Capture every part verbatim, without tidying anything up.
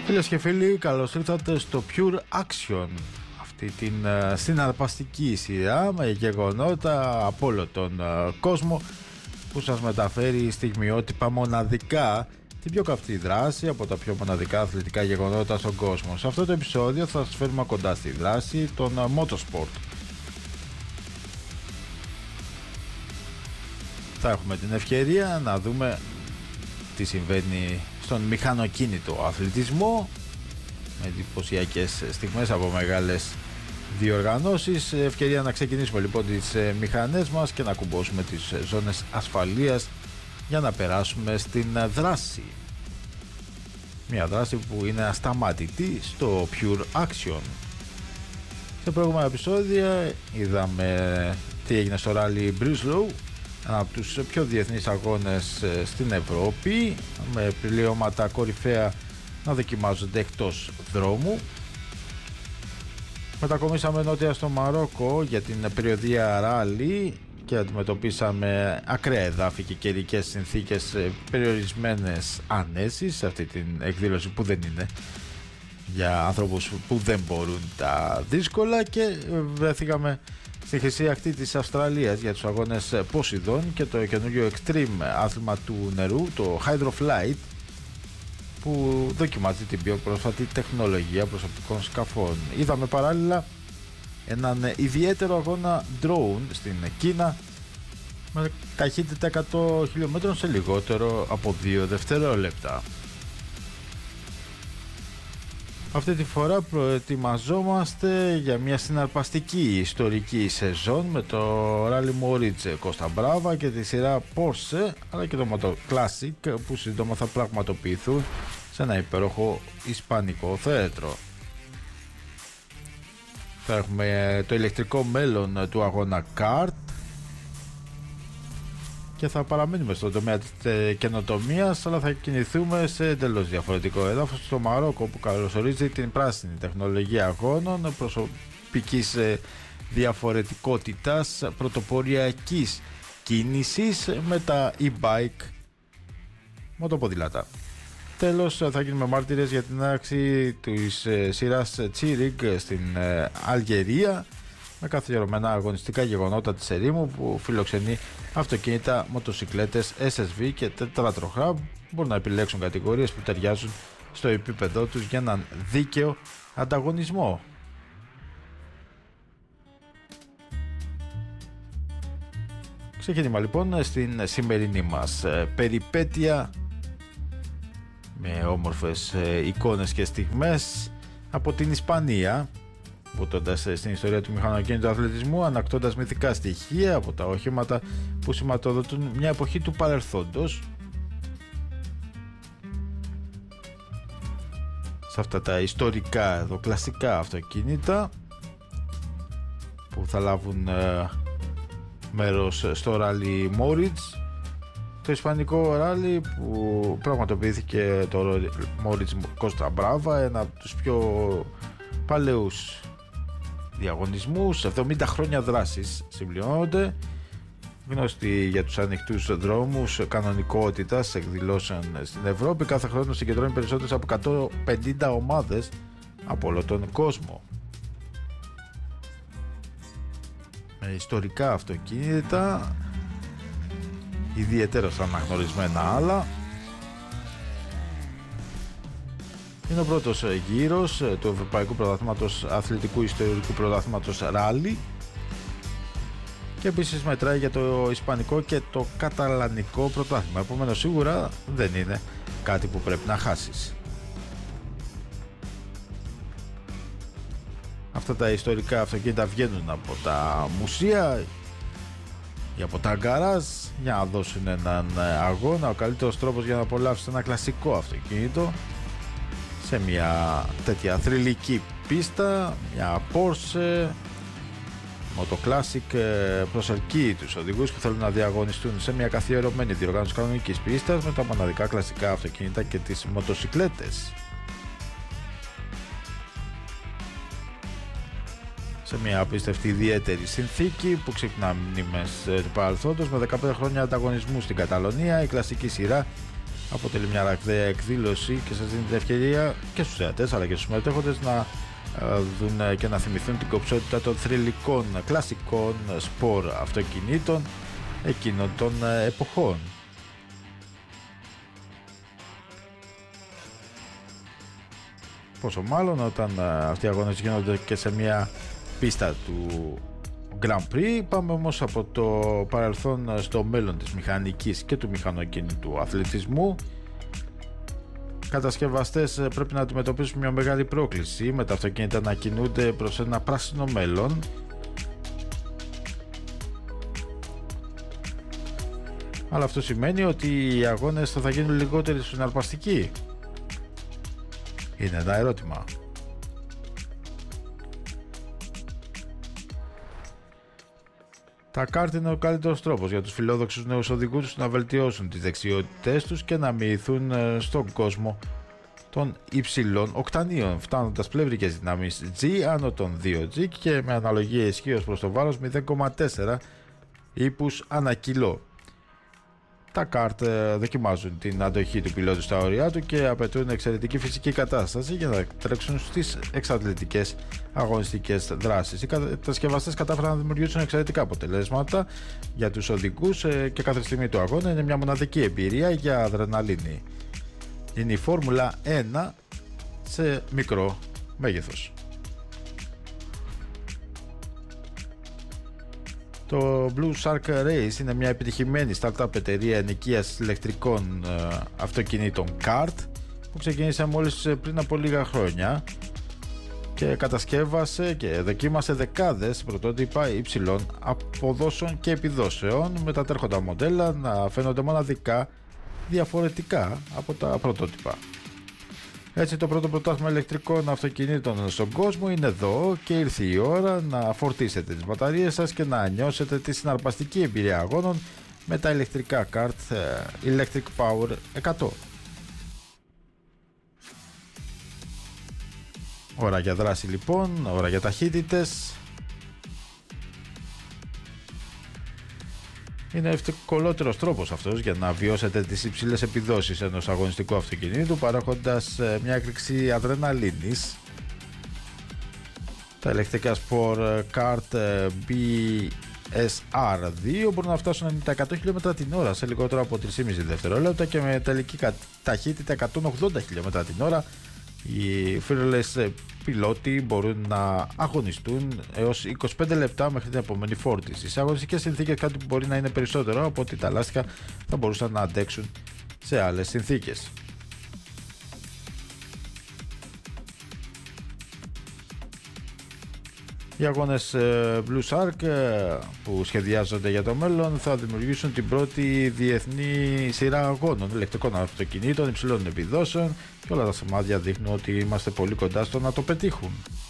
Φίλες και φίλοι, καλώς ήρθατε στο Pure Action, αυτή την uh, συναρπαστική σειρά με γεγονότα από όλο τον uh, κόσμο που σας μεταφέρει στιγμιότυπα μοναδικά, την πιο καυτή δράση από τα πιο μοναδικά αθλητικά γεγονότα στον κόσμο. Σε αυτό το επεισόδιο θα σας φέρουμε κοντά στη δράση των uh, motorsport. Θα έχουμε την ευκαιρία να δούμε τι συμβαίνει στον μηχανοκίνητο αθλητισμό με εντυπωσιακές στιγμές από μεγάλες διοργανώσεις. Ευκαιρία να ξεκινήσουμε λοιπόν τις μηχανές μας και να κουμπώσουμε τις ζώνες ασφαλείας για να περάσουμε στην δράση. Μια δράση που είναι ασταμάτητη στο Pure Action. Σε προηγούμενα επεισόδια είδαμε τι έγινε στο Rally Breslau, ένα από τους πιο διεθνείς αγώνες στην Ευρώπη, με πληρώματα κορυφαία να δοκιμάζονται εκτός δρόμου. Μετακομίσαμε νότια στο Μαρόκο για την περιοδία Ράλι και αντιμετωπίσαμε ακραία εδάφη και καιρικές συνθήκες, περιορισμένες ανέσεις σε αυτή την εκδήλωση που δεν είναι για άνθρωπους που δεν μπορούν τα δύσκολα, και βρεθήκαμε στη χρυσή ακτή της Αυστραλίας για τους αγώνες Ποσειδών και το καινούργιο extreme άθλημα του νερού, το Hydroflight, που δοκιμάζει την πιο πρόσφατη τεχνολογία προσωπικών σκαφών. Είδαμε παράλληλα έναν ιδιαίτερο αγώνα drone στην Κίνα με ταχύτητα εκατό χιλιόμετρων σε λιγότερο από δύο δευτερόλεπτα. Αυτή τη φορά προετοιμαζόμαστε για μια συναρπαστική ιστορική σεζόν με το Rally Moritz Costa Brava και τη σειρά Porsche, αλλά και το Moto Classic, που σύντομα θα πραγματοποιηθούν σε ένα υπέροχο ισπανικό θέατρο. Θα έχουμε το ηλεκτρικό μέλλον του αγώνα kart και θα παραμείνουμε στον τομέα της καινοτομίας, αλλά θα κινηθούμε σε εντελώς διαφορετικό έδαφος, στο Μαρόκο, που καλωσορίζει την πράσινη τεχνολογία αγώνων προσωπικής διαφορετικότητας, πρωτοποριακής κίνησης με τα e-bike μοτοποδήλατα. Τέλος, θα γίνουμε μάρτυρες για την έναρξη της σειράς Τσίριγκ στην Αλγερία, με καθιερωμένα αγωνιστικά γεγονότα της ερήμου που φιλοξενεί αυτοκίνητα, μοτοσικλέτες, ες ες βι και τετράτροχα που μπορούν να επιλέξουν κατηγορίες που ταιριάζουν στο επίπεδό τους για έναν δίκαιο ανταγωνισμό. Ξεκίνημα λοιπόν στην σημερινή μας περιπέτεια με όμορφες εικόνες και στιγμές από την Ισπανία, βουτώντας στην ιστορία του μηχανοκίνητου αθλητισμού, ανακτώντας μυθικά στοιχεία από τα οχήματα που σηματοδοτούν μια εποχή του παρελθόντος. Σε αυτά τα ιστορικά εδώ κλασικά αυτοκίνητα που θα λάβουν ε, μέρος στο Rally Moritz, το ισπανικό ράλι που πραγματοποιήθηκε το Moritz Costa Brava, ένα από τους πιο παλαιούς διαγωνισμούς, εβδομήντα χρόνια δράσης συμπληρώνονται, γνωστή για τους ανοιχτούς δρόμους κανονικότητας εκδηλώσεων στην Ευρώπη. Κάθε χρόνο συγκεντρώνει περισσότερες από εκατόν πενήντα ομάδες από όλο τον κόσμο. Με ιστορικά αυτοκίνητα, ιδιαίτερα αναγνωρισμένα άλλα. Είναι ο πρώτος γύρος του Ευρωπαϊκού Πρωταθλήματος Αθλητικού Ιστορικού Πρωταθλήματος Rally και επίσης μετράει για το Ισπανικό και το Καταλανικό πρωτάθλημα. Επομένως σίγουρα δεν είναι κάτι που πρέπει να χάσεις. Αυτά τα ιστορικά αυτοκίνητα βγαίνουν από τα μουσεία ή από τα γκαράζ για να δώσουν έναν αγώνα. Ο καλύτερος τρόπος για να απολαύσεις ένα κλασικό αυτοκίνητο σε μια τέτοια θρυλική πίστα, μια Porsche Moto Classic, προσελκύει τους οδηγούς που θέλουν να διαγωνιστούν σε μια καθιερωμένη διοργάνωση κανονικής πίστας με τα μοναδικά κλασικά αυτοκίνητα και τις μοτοσικλέτες. Σε μια απίστευτη ιδιαίτερη συνθήκη που ξεκινά μνήμες του παρελθόντος, με δεκαπέντε χρόνια ανταγωνισμού στην Καταλωνία, η κλασική σειρά αποτελεί μια ραγδαία εκδήλωση και σας δίνει την ευκαιρία και στους θεατές αλλά και στους συμμετέχοντες να δουν και να θυμηθούν την κομψότητα των θρυλικών κλασικών σπορ αυτοκινήτων εκείνων των εποχών. Πόσο μάλλον όταν αυτοί οι αγώνες γίνονται και σε μια πίστα του Grand Prix. Πάμε όμως από το παρελθόν στο μέλλον της μηχανικής και του μηχανοκίνητου αθλητισμού. Κατασκευαστές πρέπει να αντιμετωπίσουν μια μεγάλη πρόκληση με τα αυτοκίνητα να κινούνται προς ένα πράσινο μέλλον. Αλλά αυτό σημαίνει ότι οι αγώνες θα γίνουν λιγότεροι συναρπαστικοί. Είναι ένα ερώτημα. Τα κάρτ είναι ο καλύτερος τρόπος για τους φιλόδοξους νέους οδηγούς να βελτιώσουν τις δεξιότητές τους και να μοιηθούν στον κόσμο των υψηλών οκτανίων, φτάνοντας πλευρικές δυνάμεις G άνω των δύο G και με αναλογία ισχύως προς το βάρος μηδέν κόμμα τέσσερα ύπους ανά κιλό. Τα κάρτ δοκιμάζουν την αντοχή του πιλότου στα όρια του και απαιτούν εξαιρετική φυσική κατάσταση για να τρέξουν στις εξατλητικές αγωνιστικές δράσεις. Οι κατασκευαστές κατάφεραν να δημιουργήσουν εξαιρετικά αποτελέσματα για τους οδηγούς και κάθε στιγμή του αγώνα είναι μια μοναδική εμπειρία για αδρεναλίνη. Είναι η Φόρμουλα ένα σε μικρό μέγεθος. Το Blue Shark Race είναι μια επιτυχημένη startup εταιρεία ενοικίας ηλεκτρικών ε, αυτοκινήτων kart που ξεκίνησε μόλις πριν από λίγα χρόνια και κατασκεύασε και δοκίμασε δεκάδες πρωτότυπα υψηλών αποδόσεων και επιδόσεων με τα τρέχοντα μοντέλα να φαίνονται μοναδικά διαφορετικά από τα πρωτότυπα. Έτσι το πρώτο πρωτάθλημα ηλεκτρικών αυτοκινήτων στον κόσμο είναι εδώ και ήρθε η ώρα να φορτίσετε τις μπαταρίες σας και να νιώσετε τη συναρπαστική εμπειρία αγώνων με τα ηλεκτρικά kart Electric Power εκατό. Ώρα για δράση λοιπόν, ώρα για ταχύτητες. Είναι ευκολότερος τρόπος αυτός για να βιώσετε τις υψηλές επιδόσεις ενός αγωνιστικού αυτοκινήτου παρέχοντας μια έκρηξη αδρεναλίνης. Τα ηλεκτρικά Sport Kart μπι ες αρ δύο μπορούν να φτάσουν ενενήντα εκατό χιλιόμετρα την ώρα σε λιγότερο από τρία κόμμα πέντε δευτερόλεπτα και με τελική ταχύτητα εκατόν ογδόντα χιλιόμετρα την ώρα. Οι fearless πιλότοι μπορούν να αγωνιστούν έως είκοσι πέντε λεπτά μέχρι την επόμενη φόρτιση. Σε αγωνιστικές συνθήκες κάτι που μπορεί να είναι περισσότερο από ότι τα λάστιχα θα μπορούσαν να αντέξουν σε άλλες συνθήκες. Οι αγώνες Blue Shark που σχεδιάζονται για το μέλλον θα δημιουργήσουν την πρώτη διεθνή σειρά αγώνων ηλεκτρικών αυτοκινήτων υψηλών επιδόσεων και όλα τα σημάδια δείχνουν ότι είμαστε πολύ κοντά στο να το πετύχουν.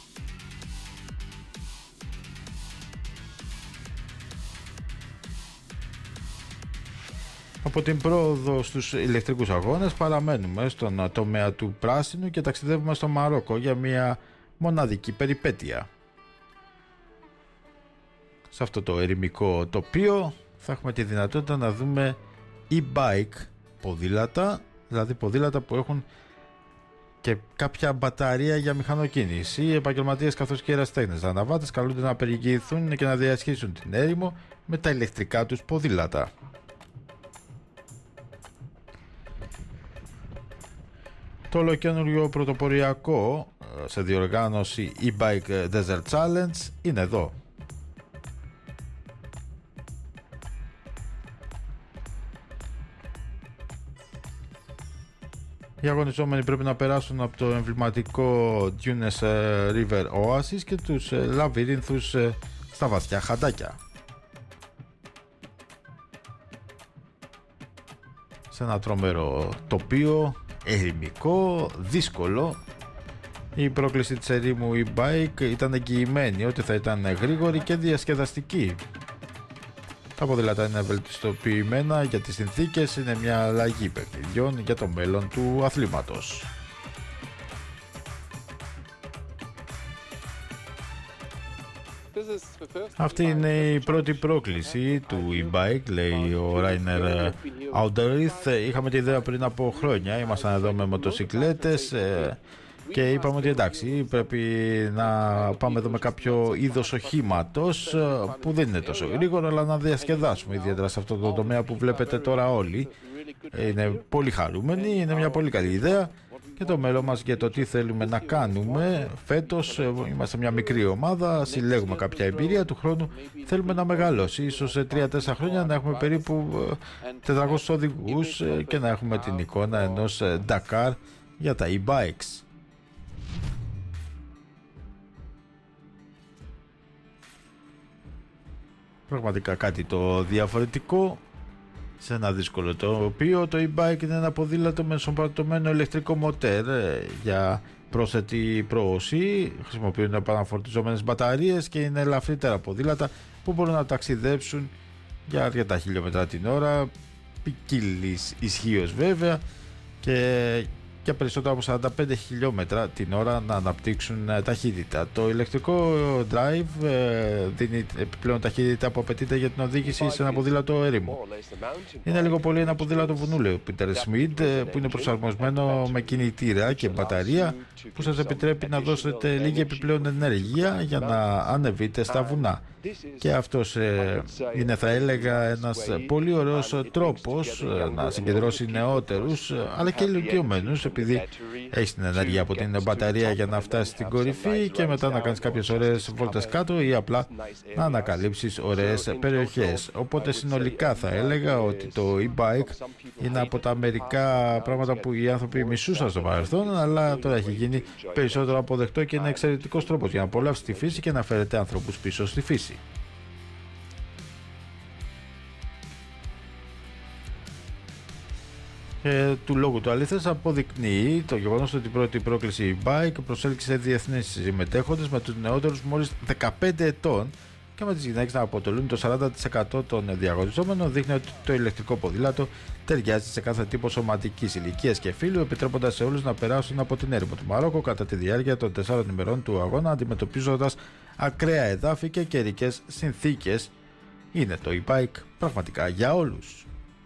Από την πρόοδο στους ηλεκτρικούς αγώνες παραμένουμε στον τομέα του πράσινου και ταξιδεύουμε στο Μαρόκο για μια μοναδική περιπέτεια. Σε αυτό το ερημικό τοπίο θα έχουμε τη δυνατότητα να δούμε e-bike ποδήλατα, δηλαδή ποδήλατα που έχουν και κάποια μπαταρία για μηχανοκίνηση. Οι επαγγελματίες καθώς και οι ερασιτέχνες αναβάτες καλούνται να περιηγηθούν και να διασχίσουν την έρημο με τα ηλεκτρικά τους ποδήλατα. Το ολοκαίνουργιο πρωτοποριακό σε διοργάνωση e-bike Desert Challenge είναι εδώ. Οι αγωνιζόμενοι πρέπει να περάσουν από το εμβληματικό Dunes River Oasis και τους λαβύρινθους στα βαθιά χαντάκια. Σε ένα τρομερό τοπίο, ερημικό, δύσκολο. Η πρόκληση της ερήμου e-bike ήταν εγγυημένη ότι θα ήταν γρήγορη και διασκεδαστική. Τα ποδήλατα είναι βελτιστοποιημένα για τις συνθήκες, είναι μια αλλαγή παιχνιδιών για το μέλλον του αθλήματος. Αυτή είναι η πρώτη πρόκληση του e-bike, λέει ο Ράινερ Άουντεριθ. Είχαμε τη ιδέα πριν από χρόνια, ήμασταν εδώ με μοτοσικλέτες και είπαμε ότι εντάξει, πρέπει να πάμε εδώ με κάποιο είδος οχήματος που δεν είναι τόσο γρήγορο, αλλά να διασκεδάσουμε, ιδιαίτερα σε αυτό το τομέα που βλέπετε τώρα όλοι. Είναι πολύ χαρούμενοι, είναι μια πολύ καλή ιδέα. Και το μέλλον μας για το τι θέλουμε να κάνουμε φέτος, είμαστε μια μικρή ομάδα, συλλέγουμε κάποια εμπειρία, του χρόνου θέλουμε να μεγαλώσει. Ίσως σε τρία τέσσερα χρόνια να έχουμε περίπου τετρακόσιους οδηγούς και να έχουμε την εικόνα ενός Dakar για τα e-bikes. Πραγματικά κάτι το διαφορετικό σε ένα δύσκολο τοπίο. Το e-bike είναι ένα ποδήλατο με ενσωματωμένο ηλεκτρικό μοτέρ για πρόσθετη προώση. Χρησιμοποιούν επαναφορτιζόμενες μπαταρίες και είναι ελαφρύτερα ποδήλατα που μπορούν να ταξιδέψουν για αρκετά χιλιόμετρα την ώρα, ποικίλης ισχύως βέβαια, και για περισσότερα από σαράντα πέντε χιλιόμετρα την ώρα να αναπτύξουν ταχύτητα. Το ηλεκτρικό drive δίνει επιπλέον ταχύτητα που απαιτείται για την οδήγηση σε ένα ποδήλατο έρημο. Είναι λίγο πολύ ένα ποδήλατο βουνού, λέει ο Πίτερ Σμιτ, που είναι προσαρμοσμένο με κινητήρα και μπαταρία που σας επιτρέπει να δώσετε λίγη επιπλέον ενέργεια για να ανεβείτε στα βουνά. Και αυτός ε, είναι, θα έλεγα, ένας πολύ ωραίος τρόπος να συγκεντρώσει νεότερους αλλά και ηλικιωμένους, επειδή έχεις την ενέργεια από την μπαταρία για να φτάσεις στην κορυφή και μετά να κάνεις κάποιες ωραίες βόλτες κάτω ή απλά να ανακαλύψεις ωραίες περιοχές. Οπότε συνολικά θα έλεγα ότι το e-bike είναι από τα μερικά πράγματα που οι άνθρωποι μισούσαν στο παρελθόν, αλλά τώρα έχει γίνει περισσότερο αποδεκτό και είναι εξαιρετικός τρόπος για να απολαύσει τη φύση και να φέρετε ανθρώπους πίσω στη φύση. Και του λόγου του αλήθειας αποδεικνύει το γεγονός ότι η πρώτη πρόκληση e-bike προσέλκυσε διεθνείς συμμετέχοντες με τους νεότερους μόλις δεκαπέντε ετών και με τις γυναίκες να αποτελούν το σαράντα τοις εκατό των διαγωνιζόμενων. Δείχνει ότι το ηλεκτρικό ποδήλατο ταιριάζει σε κάθε τύπο σωματικής ηλικίας και φύλου, επιτρέποντας σε όλους να περάσουν από την έρημο του Μαρόκο κατά τη διάρκεια των τεσσάρων ημερών του αγώνα, αντιμετωπίζοντας ακραία εδάφη και καιρικές συνθήκες. Είναι το e-bike πραγματικά για όλους.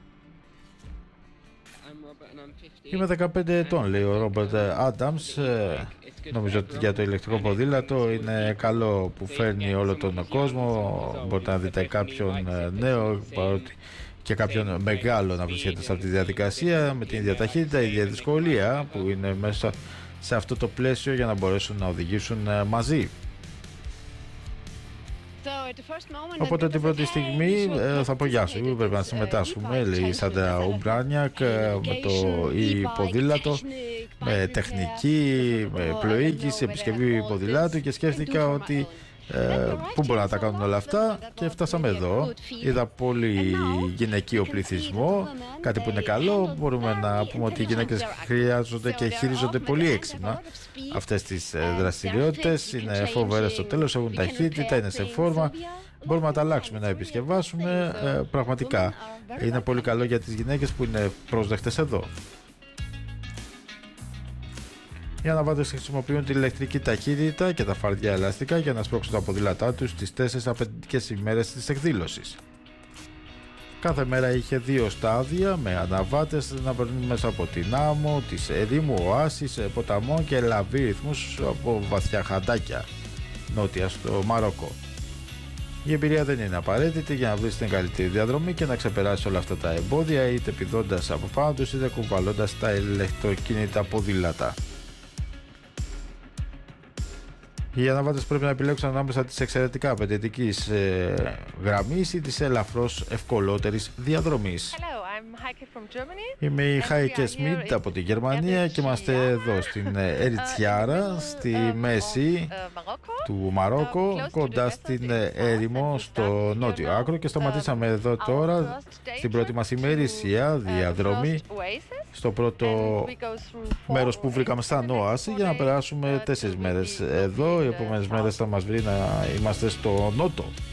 Είμαι δεκαπέντε ετών, λέει ο Ρόμπερτ Άνταμς. Νομίζω ότι για το ηλεκτρικό ποδήλατο είναι καλό που φέρνει όλο τον κόσμο. Μπορείτε να δείτε κάποιον νέο παρότι και κάποιον μεγάλο να βρίσκεται σε αυτή τη διαδικασία με την ίδια ταχύτητα, η ίδια δυσκολία που είναι μέσα σε αυτό το πλαίσιο για να μπορέσουν να οδηγήσουν μαζί. Οπότε την πρώτη στιγμή ε, θα πω γεια σου, πρέπει να συμμετάσχουμε, λέει η Σάντα Ουμπράνιακ, με το e-ποδήλατο, με τεχνική, με πλοήγηση, επισκευή ποδηλάτου, και σκέφτηκα ότι ε, πού μπορούν να τα κάνουν όλα αυτά και φτάσαμε εδώ. Είδα πολύ γυναικείο πληθυσμό, κάτι που είναι καλό. Μπορούμε να πούμε ότι οι γυναίκες χρειάζονται και χειρίζονται πολύ έξυπνα αυτές τις δραστηριότητες. Είναι φοβερές στο τέλος, έχουν ταχύτητα, είναι σε φόρμα. Μπορούμε να τα αλλάξουμε, να επισκευάσουμε. Ε, πραγματικά είναι πολύ καλό για τις γυναίκες που είναι πρόσδεκτες εδώ. Οι αναβάτες χρησιμοποιούν την ηλεκτρική ταχύτητα και τα φαρδιά ελαστικά για να σπρώξουν τα ποδήλατά τους στις τέσσερις απαιτητικές ημέρες της εκδήλωσης. Κάθε μέρα είχε δύο στάδια με αναβάτες να περνούν μέσα από την άμμο, τις ερήμου, οάσεις, ποταμών και λαβύριθμους από βαθιά χαντάκια νότια στο Μαρόκο. Η εμπειρία δεν είναι απαραίτητη για να βρεις την καλύτερη διαδρομή και να ξεπεράσεις όλα αυτά τα εμπόδια, είτε πηδώντας από πάνω τους είτε κουβαλώντας τα ηλεκτροκίνητα ποδήλατα. Οι αναβάτες πρέπει να επιλέξουν ανάμεσα της εξαιρετικά απαιτητικής ε, γραμμής ή της ελαφρώς ευκολότερης διαδρομής. Είμαι η Χάικε Σμιτ από τη Γερμανία και είμαστε εδώ στην Εριτσιάρα, στη μέση του Μαρόκο, κοντά στην έρημο στο νότιο άκρο, και σταματήσαμε εδώ τώρα στην πρώτη μας ημερήσια διαδρομή στο πρώτο μέρος που βρήκαμε σαν όαση για να περάσουμε τέσσερις μέρες εδώ. Οι επόμενες μέρες θα μας βρει να είμαστε στο νότο.